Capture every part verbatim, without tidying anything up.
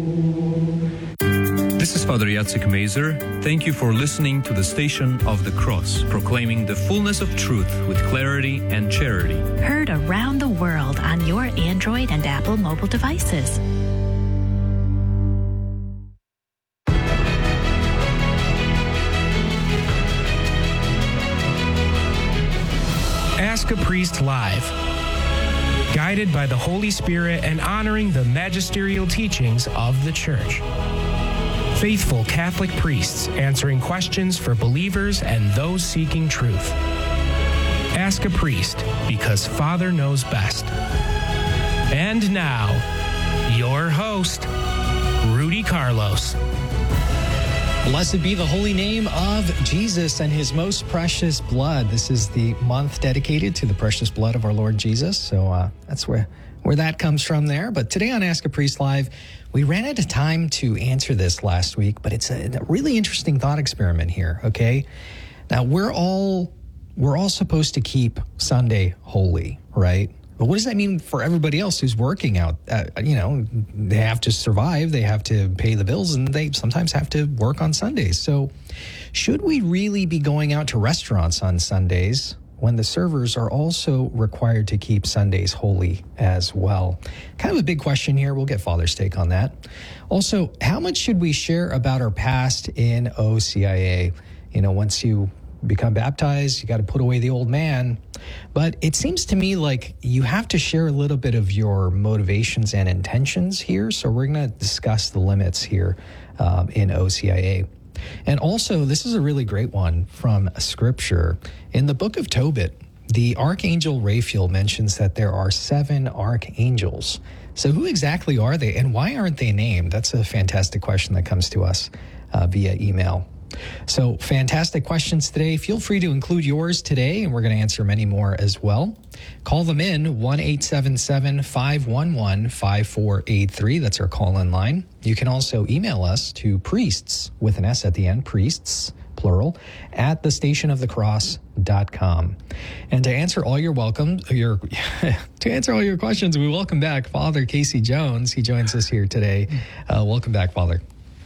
This is Father Jacek Mazer. Thank you for listening to the Station of the Cross, proclaiming the fullness of truth with clarity and charity. Heard around the world on your Android and Apple mobile devices. Ask a Priest Live. Guided by the Holy Spirit and honoring the magisterial teachings of the Church. Faithful Catholic priests answering questions for believers and those seeking truth. Ask a Priest, because Father knows best. And now, your host, Rudy Carlos. Blessed be the holy name of Jesus and his most precious blood. This is the month dedicated to the precious blood of our Lord Jesus. So uh, that's where, where that comes from there. But today on Ask a Priest Live, we ran out of time to answer this last week, but it's a, a really interesting thought experiment here, okay? Now, we're all, we're all supposed to keep Sunday holy, right? But what does that mean for everybody else who's working out? Uh, you know, they have to survive, they have to pay the bills, and they sometimes have to work on Sundays. So should we really be going out to restaurants on Sundays when the servers are also required to keep Sundays holy as well? Kind of a big question here. We'll get Father's take on that. Also, how much should we share about our past in O C I A? You know, once you become baptized, you got to put away the old man. But it seems to me like you have to share a little bit of your motivations and intentions here. So we're going to discuss the limits here um, in O C I A. And also, this is a really great one from Scripture. In the book of Tobit, the Archangel Raphael mentions that there are seven archangels. So who exactly are they, and why aren't they named? That's a fantastic question that comes to us uh, via email. So fantastic questions today. Feel free to include yours today, and we're going to answer many more as well. Call them in, one eight seven seven, five one one, five four eight three. That's our call-in line. You can also email us to priests, with an S at the end, priests, plural, at the station of the cross dot com. And to answer all your welcome, your to answer all your questions, we welcome back Father Casey Jones. He joins us here today. Uh, welcome back, Father.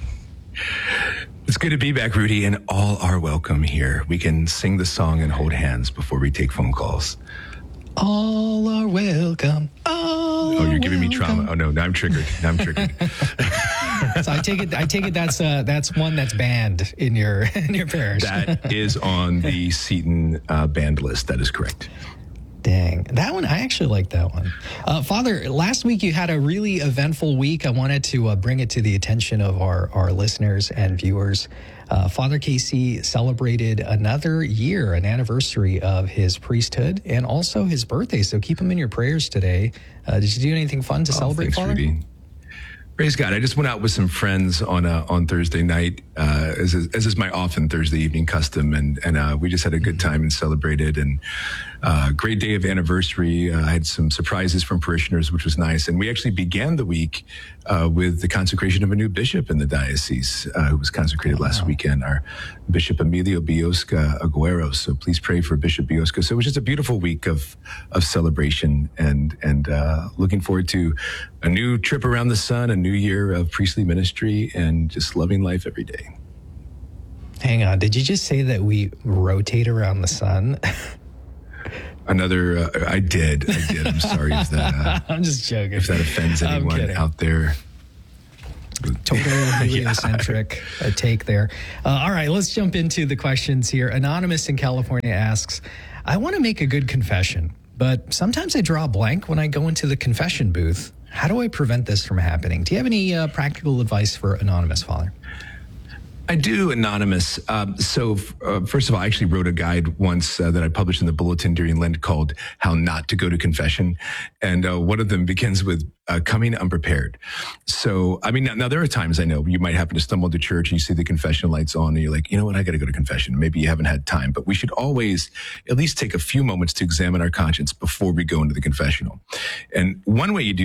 It's good to be back, Rudy, and all are welcome here. We can sing the song and hold hands before we take phone calls. All are welcome. All oh, you're giving welcome. me trauma. Oh no, now I'm triggered. Now I'm triggered. So I take it. I take it that's uh, that's one that's banned in your in your parish. That is on the Seton uh, banned list. That is correct. Dang. That one, I actually like that one. Uh, Father, last week you had a really eventful week. I wanted to uh, bring it to the attention of our, our listeners and viewers. Uh, Father Casey celebrated another year, an anniversary of his priesthood and also his birthday. So keep him in your prayers today. Uh, did you do anything fun to oh, celebrate, thanks, Father? Rudy. Praise God. I just went out with some friends on uh, on Thursday night, uh, as, is, as is my often Thursday evening custom, and and uh, we just had a good time and celebrated, and uh, great day of anniversary. Uh, I had some surprises from parishioners, which was nice, and we actually began the week uh, with the consecration of a new bishop in the diocese, uh, who was consecrated last wow. weekend, our Bishop Emilio Biosca Aguero. So please pray for Bishop Biosca. So it was just a beautiful week of of celebration, and and uh, looking forward to a new trip around the sun, a new year of priestly ministry, and just loving life every day. Hang on. Did you just say that we rotate around the sun? Another, uh, I did. I did. I'm sorry if that, uh, I'm just joking. If that offends anyone out there. Totally heliocentric yeah. take there. Uh, all right, let's jump into the questions here. Anonymous in California asks, I want to make a good confession, but sometimes I draw a blank when I go into the confession booth. How do I prevent this from happening? Do you have any uh, practical advice for Anonymous, Father? I do, Anonymous. Um, so, uh, first of all, I actually wrote a guide once uh, that I published in the Bulletin during Lent called How Not to Go to Confession. And uh, one of them begins with uh, coming unprepared. So, I mean, now, now there are times I know you might happen to stumble to church and you see the confession lights on and you're like, you know what, I got to go to confession. Maybe you haven't had time, but we should always at least take a few moments to examine our conscience before we go into the confessional. And one way you do that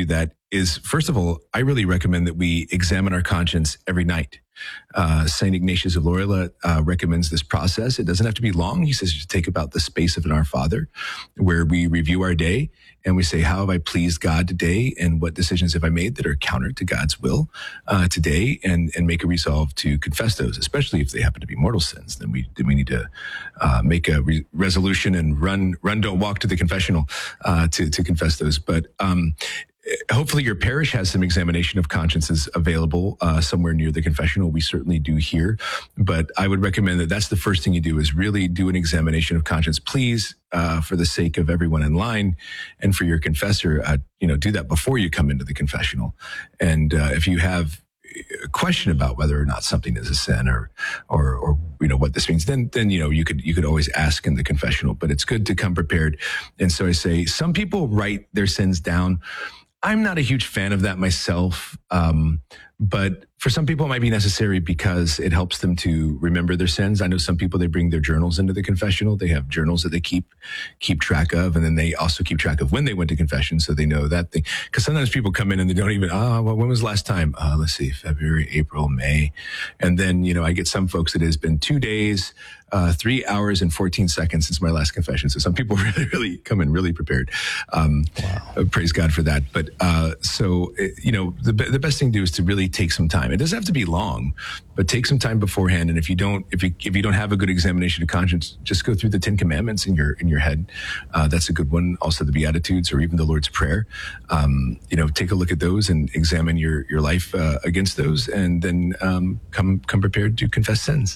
is, first of all, I really recommend that we examine our conscience every night. Uh, Saint Ignatius of Loyola uh, recommends this process. It doesn't have to be long. He says to take about the space of an Our Father, where we review our day and we say, how have I pleased God today? And what decisions have I made that are counter to God's will uh, today? And, and make a resolve to confess those, especially if they happen to be mortal sins. Then we, then we need to uh, make a re- resolution and run, run, don't walk to the confessional uh, to, to confess those. But um, hopefully your parish has some examination of consciences available uh, somewhere near the confessional. We certainly do here, but I would recommend that that's the first thing you do, is really do an examination of conscience. Please, uh, for the sake of everyone in line and for your confessor, uh, you know, do that before you come into the confessional. And uh, if you have a question about whether or not something is a sin or, or, or, you know, what this means, then, then, you know, you could, you could always ask in the confessional, but it's good to come prepared. And so I say, some people write their sins down. I'm not a huge fan of that myself, um, but for some people it might be necessary because it helps them to remember their sins. I know some people, they bring their journals into the confessional. They have journals that they keep keep track of, and then they also keep track of when they went to confession, so they know that thing. Because sometimes people come in and they don't even, oh, well, when was the last time? Uh, let's see, February, April, May. And then, you know, I get some folks that it has been two days, uh, three hours and fourteen seconds since my last confession. So some people really, really come in really prepared. Um, wow. Praise God for that. But uh, so, you know, the, the best thing to do is to really take some time. It doesn't have to be long, but take some time beforehand. And if you don't, if you if you don't have a good examination of conscience, just go through the Ten Commandments in your in your head. Uh, that's a good one. Also, the Beatitudes or even the Lord's Prayer. Um, you know, take a look at those and examine your your life uh, against those, and then um, come come prepared to confess sins.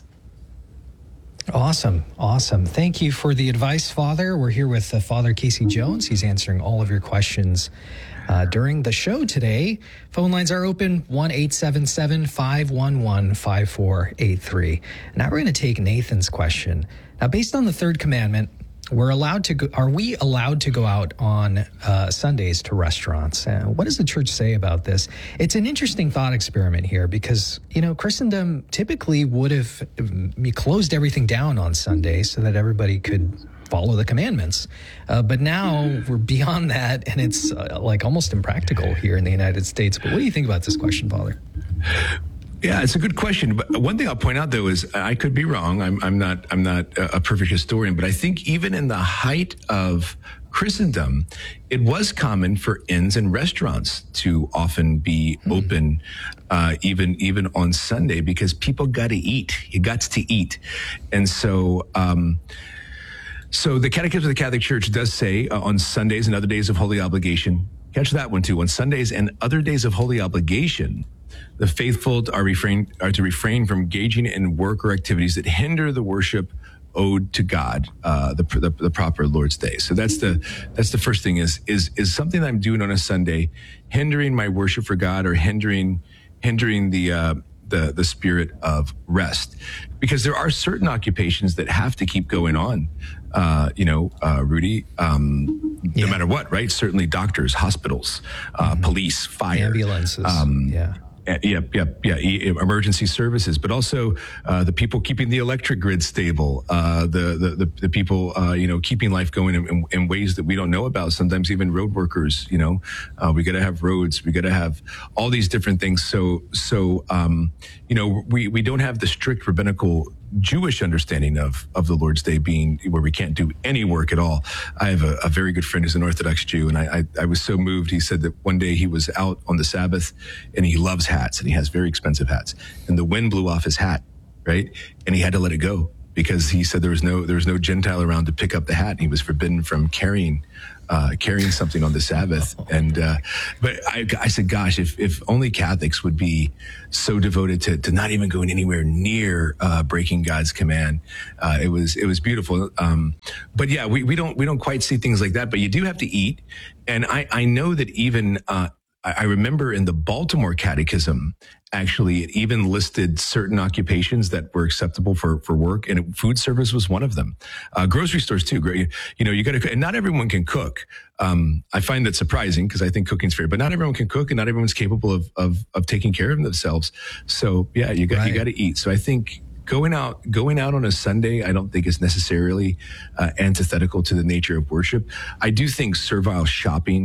Awesome. Awesome. Thank you for the advice, Father. We're here with uh, Father Casey Jones. He's answering all of your questions uh, during the show today. Phone lines are open, one eight seven seven, five one one, five four eight three. Now we're going to take Nathan's question. Now, based on the third commandment, we're allowed to go, are we allowed to go out on uh, Sundays to restaurants? Uh, what does the church say about this? It's an interesting thought experiment here because, you know, Christendom typically would have closed everything down on Sunday so that everybody could follow the commandments. Uh, but now we're beyond that, and it's uh, like almost impractical here in the United States. But what do you think about this question, Father? Yeah, it's a good question. But one thing I'll point out, though, is I could be wrong. I'm, I'm not. I'm not a perfect historian, but I think even in the height of Christendom, it was common for inns and restaurants to often be mm. open, uh, even even on Sunday, because people got to eat. You got to eat, and so. Um, So the Catechism of the Catholic Church does say uh, on Sundays and other days of holy obligation, catch that one too, on Sundays and other days of holy obligation, the faithful are, refrain, are to refrain from engaging in work or activities that hinder the worship owed to God, uh, the, the the proper Lord's Day. So that's the that's the first thing is is is something that I'm doing on a Sunday hindering my worship for God or hindering hindering the uh, the the spirit of rest, because there are certain occupations that have to keep going on. Uh, you know, uh, Rudy, um, yeah. no matter what, right? Certainly doctors, hospitals, uh, mm-hmm. police, fire. Ambulances, um, yeah. Yep, yep, yeah. Emergency services, but also uh, the people keeping the electric grid stable, uh, the, the the the people uh, you know keeping life going in, in, in ways that we don't know about. Sometimes even road workers. You know, uh, we got to have roads. We got to have all these different things. So so um, you know we we don't have the strict rabbinical Jewish understanding of of the Lord's Day being where we can't do any work at all. I have a, a very good friend who's an Orthodox Jew, and I, I I was so moved. He said that one day he was out on the Sabbath, and he loves hats, and he has very expensive hats, and the wind blew off his hat, right, and he had to let it go because he said there was no there was no Gentile around to pick up the hat, and he was forbidden from carrying. Uh, carrying something on the Sabbath. And, uh, but I, I said, gosh, if, if only Catholics would be so devoted to, to not even going anywhere near, uh, breaking God's command. Uh, it was, it was beautiful. Um, but yeah, we, we don't, we don't quite see things like that, but you do have to eat. And I, I know that even, uh, I remember in the Baltimore Catechism, actually, it even listed certain occupations that were acceptable for, for work, and it, food service was one of them. Uh, grocery stores too. Great, you know, you got to, and not everyone can cook. Um, I find that surprising because I think cooking's fair, but not everyone can cook, and not everyone's capable of of, of taking care of themselves. So yeah, you got right. you got to eat. So I think. Going out, going out on a Sunday, I don't think is necessarily uh, antithetical to the nature of worship. I do think servile shopping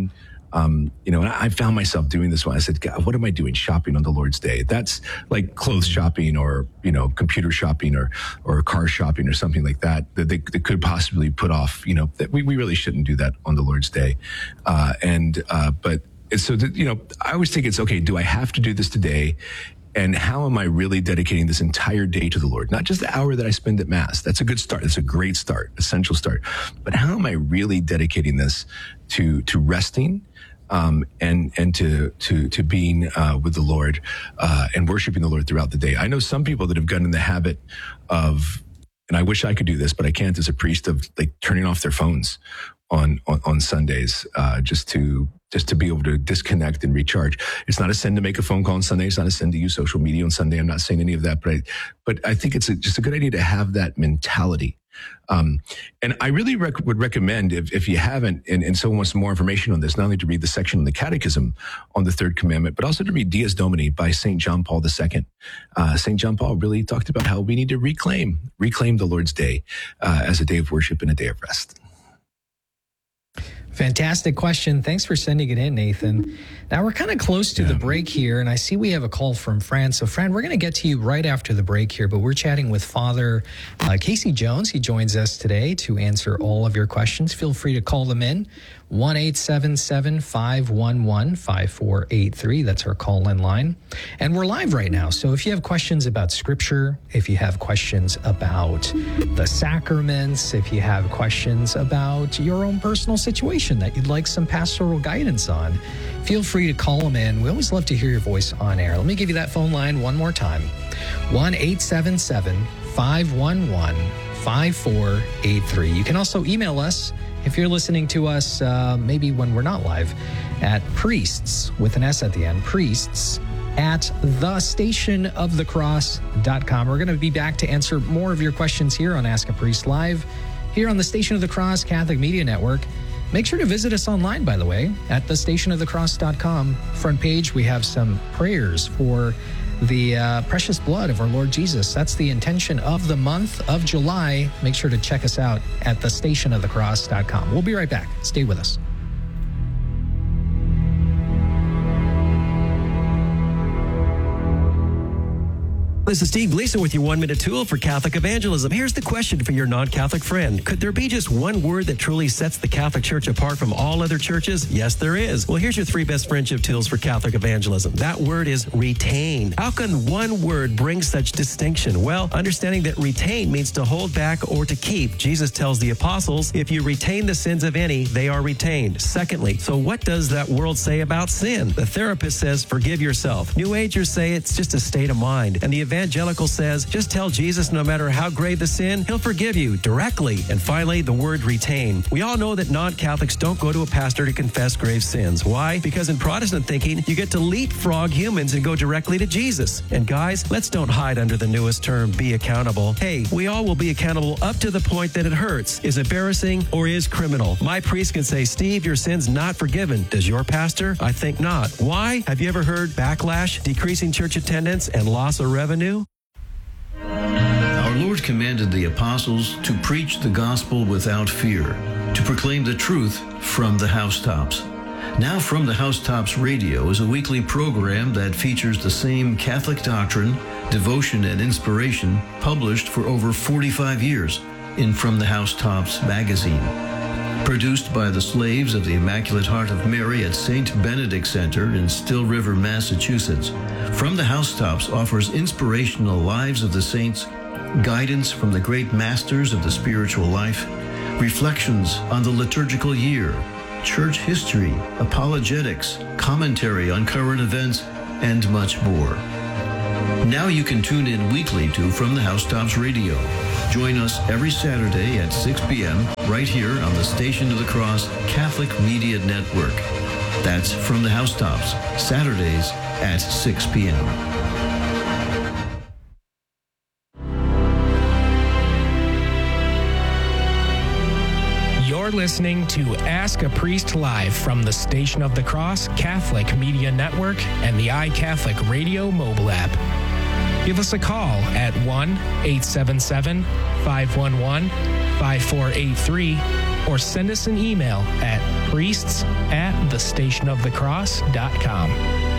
Um, you know, and I found myself doing this one. I said, God, what am I doing shopping on the Lord's Day? That's like clothes shopping or, you know, computer shopping or, or car shopping or something like that, that they, they could possibly put off, you know, that we, we really shouldn't do that on the Lord's Day. Uh, and, uh, but it's so that, you know, I always think it's, okay, do I have to do this today? And how am I really dedicating this entire day to the Lord? Not just the hour that I spend at Mass. That's a good start. That's a great start, essential start. But how am I really dedicating this to to resting um, and and to to to being uh, with the Lord uh, and worshiping the Lord throughout the day? I know some people that have gotten in the habit of, and I wish I could do this, but I can't as a priest, of like turning off their phones on on, on Sundays uh, just to. just to be able to disconnect and recharge. It's not a sin to make a phone call on Sunday. It's not a sin to use social media on Sunday. I'm not saying any of that, but I, but I think it's a, just a good idea to have that mentality. Um, and I really rec- would recommend, if, if you haven't, and, and someone wants more information on this, not only to read the section in the Catechism on the Third Commandment, but also to read Dies Domini by Saint John Paul the Second. Uh, Saint John Paul really talked about how we need to reclaim, reclaim the Lord's Day uh, as a day of worship and a day of rest. Fantastic question. Thanks for sending it in, Nathan. Now we're kind of close to yeah. the break here, and I see we have a call from Fran. So, Fran, we're going to get to you right after the break here, but we're chatting with Father uh, Casey Jones. He joins us today to answer all of your questions. Feel free to call them in. one eight seven seven, five one one, five four eight three. That's our call-in line. And we're live right now. So if you have questions about Scripture, if you have questions about the sacraments, if you have questions about your own personal situation that you'd like some pastoral guidance on, feel free to call them in. We always love to hear your voice on air. Let me give you that phone line one more time. one eight seven seven, five one one, five four eight three. You can also email us if you're listening to us, uh, maybe when we're not live, at priests, with an S at the end, priests at the station of the cross dot com. We're going to be back to answer more of your questions here on Ask a Priest Live, here on the Station of the Cross Catholic Media Network. Make sure to visit us online, by the way, at the station of the cross dot com. Front page, we have some prayers for the uh, precious blood of our Lord Jesus. That's the intention of the month of July. Make sure to check us out at the station of the cross dot com. We'll be right back. Stay with us. This is Steve Gleason with your one-minute tool for Catholic evangelism. Here's the question for your non-Catholic friend. Could there be just one word that truly sets the Catholic Church apart from all other churches? Yes, there is. Well, here's your three best friendship tools for Catholic evangelism. That word is retain. How can one word bring such distinction? Well, understanding that retain means to hold back or to keep. Jesus tells the apostles, if you retain the sins of any, they are retained. Secondly, so what does that world say about sin? The therapist says, forgive yourself. New Agers say it's just a state of mind. And the evangelical says, just tell Jesus no matter how grave the sin, he'll forgive you directly. And finally, the word retain. We all know that non-Catholics don't go to a pastor to confess grave sins. Why? Because in Protestant thinking, you get to leapfrog humans and go directly to Jesus. And guys, let's don't hide under the newest term, be accountable. Hey, we all will be accountable up to the point that it hurts, is embarrassing, or is criminal. My priest can say, Steve, your sin's not forgiven. Does your pastor? I think not. Why? Have you ever heard backlash, decreasing church attendance, and loss of revenue? Our Lord commanded the apostles to preach the gospel without fear, to proclaim the truth from the housetops. Now From the Housetops Radio is a weekly program that features the same Catholic doctrine, devotion, and inspiration published for over forty-five years in From the Housetops magazine. Produced by the slaves of the Immaculate Heart of Mary at Saint Benedict Center in Still River, Massachusetts, From the Housetops offers inspirational lives of the saints, guidance from the great masters of the spiritual life, reflections on the liturgical year, church history, apologetics, commentary on current events, and much more. Now you can tune in weekly to From the Housetops Radio. Join us every Saturday at six p.m. right here on the Station of the Cross Catholic Media Network. That's From the Housetops, Saturdays at six p.m. You're listening to Ask a Priest Live from the Station of the Cross Catholic Media Network and the iCatholic Radio mobile app. Give us a call at one eight seven seven, five one one, five four eight three or send us an email at priests at the station of the cross dot com.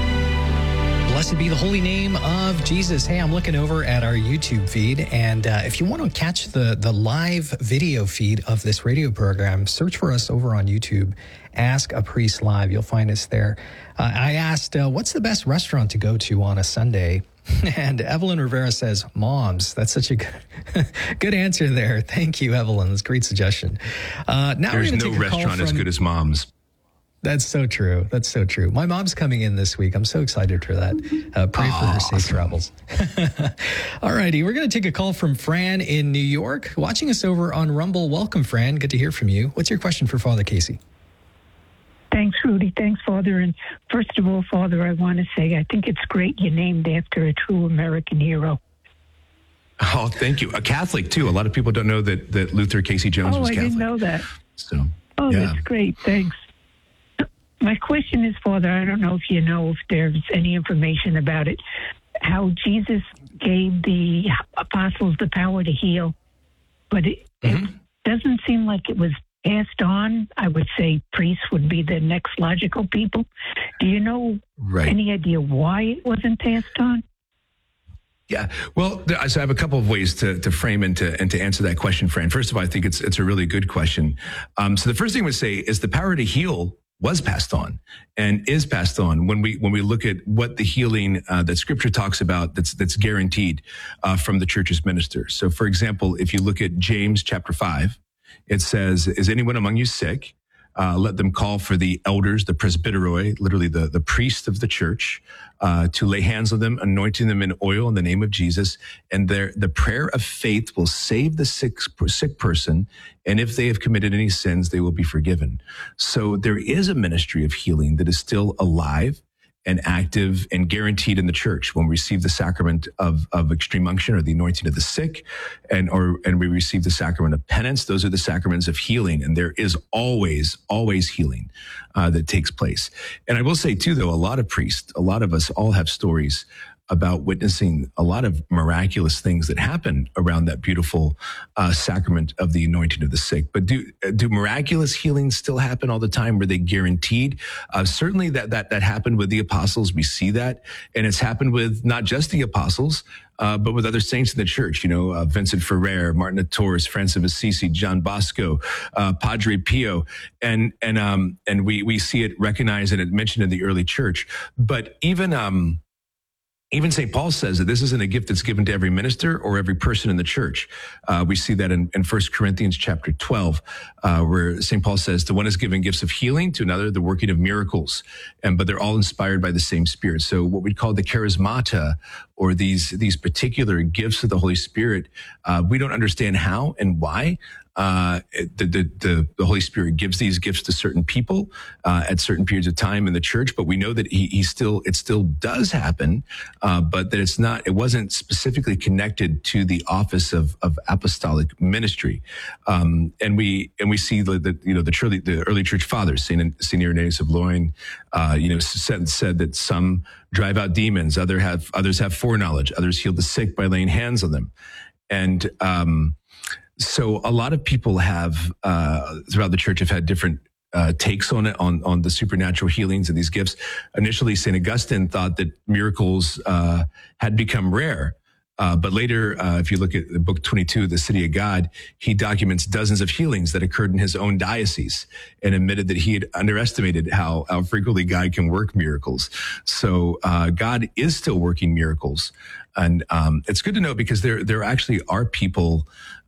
Blessed be the holy name of Jesus. Hey, I'm looking over at our YouTube feed, and uh, if you want to catch the, the live video feed of this radio program, search for us over on YouTube, Ask a Priest Live. You'll find us there. Uh, I asked, uh, what's the best restaurant to go to on a Sunday? And Evelyn Rivera says, Mom's. That's such a good, good answer there. Thank you, Evelyn. That's a great suggestion. Uh, now There's we're no take a restaurant from, as good as Mom's. That's so true. That's so true. My mom's coming in this week. I'm so excited for that. Uh, pray oh, for her safe awesome. travels. All righty. We're going to take a call from Fran in New York, watching us over on Rumble. Welcome, Fran. Good to hear from you. What's your question for Father Casey? Thanks, Rudy. Thanks, Father. And first of all, Father, I want to say I think it's great you're named after a true American hero. Oh, thank you. A Catholic, too. A lot of people don't know that, that Luther Casey Jones oh, was I Catholic. Oh, I didn't know that. So, oh, yeah. That's great. Thanks. My question is, Father, I don't know if you know if there's any information about it, how Jesus gave the apostles the power to heal, but it, mm-hmm. it doesn't seem like it was passed on. I would say priests would be the next logical people. Do you know right. any idea why it wasn't passed on? Yeah, well, there, so I have a couple of ways to, to frame and to, and to answer that question, Fran. First of all, I think it's it's a really good question. Um, so the first thing I would say is the power to heal was passed on and is passed on when we when we look at what the healing uh, that Scripture talks about that's that's guaranteed uh, from the church's ministers. So, for example, if you look at James chapter five, it says, "Is anyone among you sick? Uh, let them call for the elders, the presbyteroi, literally the, the priest of the church, uh, to lay hands on them, anointing them in oil in the name of Jesus. And their, the prayer of faith will save the sick, sick person. And if they have committed any sins, they will be forgiven." So there is a ministry of healing that is still alive and active and guaranteed in the church when we receive the sacrament of, of extreme unction or the anointing of the sick, and or and we receive the sacrament of penance. Those are the sacraments of healing, and there is always, always healing uh, that takes place. And I will say too, though, a lot of priests, a lot of us all have stories about witnessing a lot of miraculous things that happen around that beautiful uh, sacrament of the anointing of the sick. But do do miraculous healings still happen all the time? Were they guaranteed? Uh, certainly that, that that happened with the apostles. We see that. And it's happened with not just the apostles, uh, but with other saints in the church. You know, uh, Vincent Ferrer, Martin of Tours, Francis of Assisi, John Bosco, uh, Padre Pio. And and um and we, we see it recognized and it mentioned in the early church. But even... um. Even Saint Paul says that this isn't a gift that's given to every minister or every person in the church. Uh, we see that in, in First Corinthians chapter twelve, uh, where Saint Paul says, to one is given gifts of healing, to another the working of miracles, and but they're all inspired by the same Spirit. So what we call the charismata, or these these particular gifts of the Holy Spirit, uh, we don't understand how and why. Uh, the, the, the, the Holy Spirit gives these gifts to certain people uh, at certain periods of time in the church, but we know that he, he still it still does happen, uh, but that it's not it wasn't specifically connected to the office of, of apostolic ministry, um, and we and we see the, the you know the early the early church fathers, Saint Saint Irenaeus of Lyon, uh, you know said said that some drive out demons, other have others have foreknowledge, others heal the sick by laying hands on them, and um, So a lot of people have, uh, throughout the church, have had different uh, takes on it, on, on the supernatural healings and these gifts. Initially, Saint Augustine thought that miracles uh, had become rare. Uh, but later, uh, if you look at the book twenty-two, The City of God, he documents dozens of healings that occurred in his own diocese and admitted that he had underestimated how, how frequently God can work miracles. So uh, God is still working miracles. And um, it's good to know, because there there actually are people...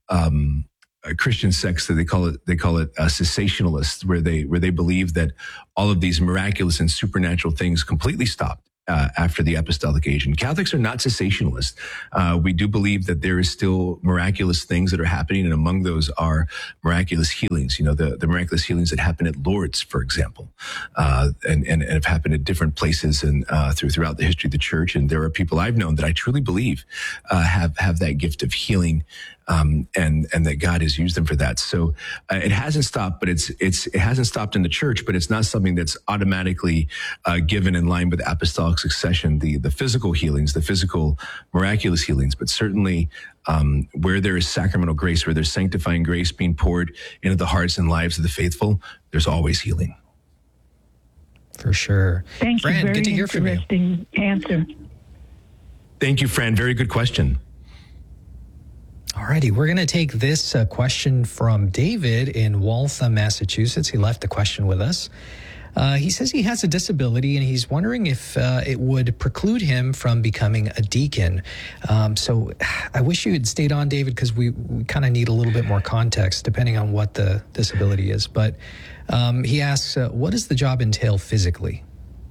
Um, a Christian sects that they call it, they call it uh, cessationalists, where they, where they believe that all of these miraculous and supernatural things completely stopped uh, after the apostolic age. And Catholics are not cessationalists. Uh, we do believe that there is still miraculous things that are happening, and among those are miraculous healings. You know, the, the miraculous healings that happen at Lourdes, for example, uh, and, and, and have happened at different places and uh, through, throughout the history of the church. And there are people I've known that I truly believe uh, have, have that gift of healing um, and and that God has used them for that. So uh, it hasn't stopped, but it's it's it hasn't stopped in the church, but it's not something that's automatically uh, given in line with apostolic succession. The the physical healings, the physical miraculous healings, but certainly um, where there is sacramental grace, where there's sanctifying grace being poured into the hearts and lives of the faithful, there's always healing. For sure. Thank Fran, you. Very good to hear from you. interesting answer. Thank you, Fran. Very good question. All righty, we're going to take this uh, question from David in Waltham, Massachusetts. He left the question with us. Uh, he says he has a disability and he's wondering if uh, it would preclude him from becoming a deacon. Um, so I wish you had stayed on, David, because we, we kind of need a little bit more context depending on what the disability is. But um, he asks, uh, what does the job entail physically?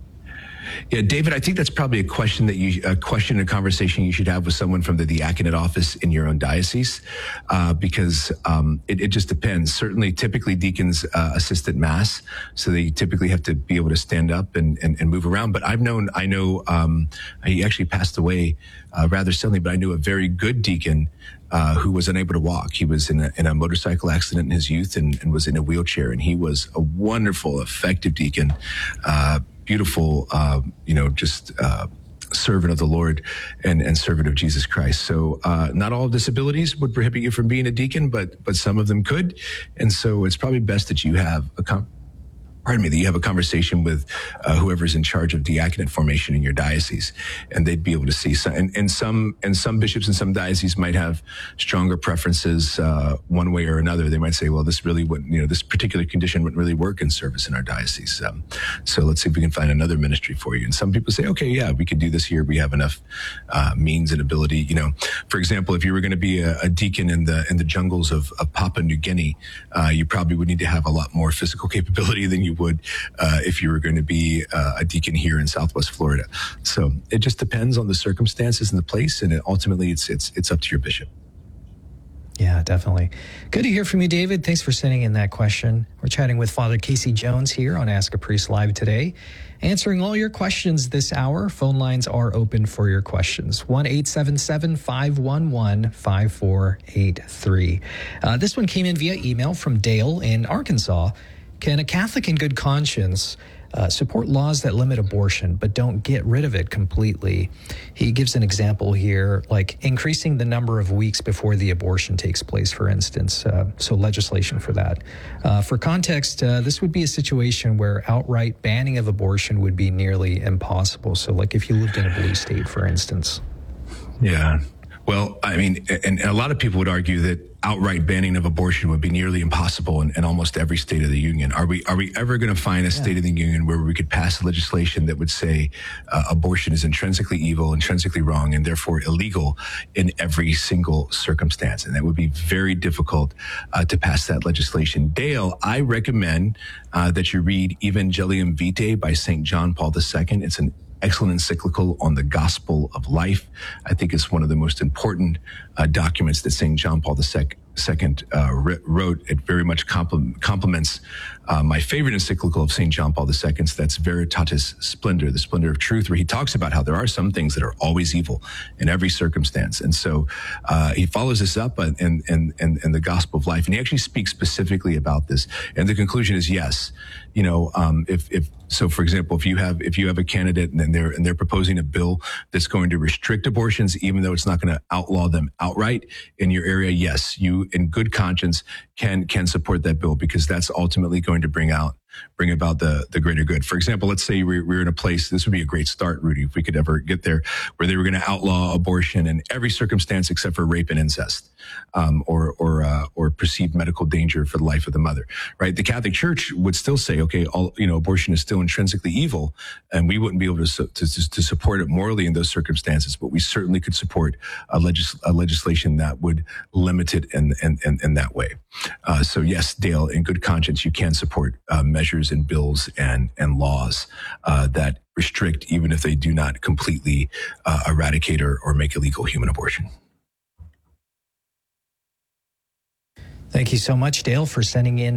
Yeah, David, I think that's probably a question that you, a question, a conversation you should have with someone from the diaconate office in your own diocese, uh, because um, it, it just depends. Certainly, typically deacons uh, assist at mass, so they typically have to be able to stand up and, and, and move around. But I've known, I know, um, he actually passed away uh, rather suddenly, but I knew a very good deacon Uh, who was unable to walk. He was in a, in a motorcycle accident in his youth and, and was in a wheelchair. And he was a wonderful, effective deacon, uh, beautiful, uh, you know, just uh, servant of the Lord and, and servant of Jesus Christ. So uh, not all disabilities would prohibit you from being a deacon, but but some of them could. And so it's probably best that you have a com- Pardon me, that you have a conversation with uh, whoever's in charge of diaconate formation in your diocese, and they'd be able to see some. And, and some and some bishops in some dioceses might have stronger preferences uh, one way or another. They might say, "Well, this really wouldn't, you know, this particular condition wouldn't really work in service in our diocese. Um, so let's see if we can find another ministry for you." And some people say, "Okay, yeah, we could do this here. We have enough uh, means and ability." You know, for example, if you were going to be a, a deacon in the in the jungles of, of Papua New Guinea, uh, you probably would need to have a lot more physical capability than you would uh, if you were going to be uh, a deacon here in Southwest Florida. So it just depends on the circumstances and the place, and it, ultimately it's it's it's up to your bishop. Yeah, definitely. Good to hear from you, David. Thanks for sending in that question. We're chatting with Father Casey Jones here on Ask a Priest Live today, answering all your questions this hour. Phone lines are open for your questions. one eight seven seven, five one one, five four eight three. Uh, this one came in via email from Dale in Arkansas. Can a Catholic in good conscience uh, support laws that limit abortion but don't get rid of it completely? He gives an example here, like increasing the number of weeks before the abortion takes place, for instance. Uh, so legislation for that. Uh, for context, uh, this would be a situation where outright banning of abortion would be nearly impossible. So like if you lived in a blue state, for instance. Yeah. Well, I mean, and a lot of people would argue that outright banning of abortion would be nearly impossible in, in almost every state of the union. Are we are we ever going to find a yeah. state of the union where we could pass legislation that would say uh, abortion is intrinsically evil, intrinsically wrong, and therefore illegal in every single circumstance? And that would be very difficult uh, to pass that legislation. Dale, I recommend uh, that you read Evangelium Vitae by Saint John Paul the Second. It's an excellent encyclical on the gospel of life. I think it's one of the most important uh, documents that Saint John Paul the Second uh, wrote. It very much compl- complements uh, my favorite encyclical of Saint John Paul the Second. That's Veritatis Splendor, the splendor of truth, where he talks about how there are some things that are always evil in every circumstance. And so uh, he follows this up in, in, in, in the gospel of life. And he actually speaks specifically about this. And the conclusion is yes. You know, um, if, if, so for example, if you have, if you have a candidate and they're, and they're proposing a bill that's going to restrict abortions, even though it's not going to outlaw them outright in your area, yes, you in good conscience can, can support that bill because that's ultimately going to bring out, bring about the, the greater good. For example, let's say we're, we're in a place, this would be a great start, Rudy, if we could ever get there, where they were going to outlaw abortion in every circumstance except for rape and incest, um, or, or, uh, or perceived medical danger for the life of the mother, right? The Catholic Church would still say, okay, all, you know, abortion is still intrinsically evil, and we wouldn't be able to, to, to support it morally in those circumstances, but we certainly could support a, legis- a legislation that would limit it in, in, in, in that way. Uh, so yes, Dale, in good conscience, you can support uh, measures and bills and, and laws uh, that restrict, even if they do not completely uh, eradicate or, or make illegal human abortion. Thank you so much, Dale, for sending in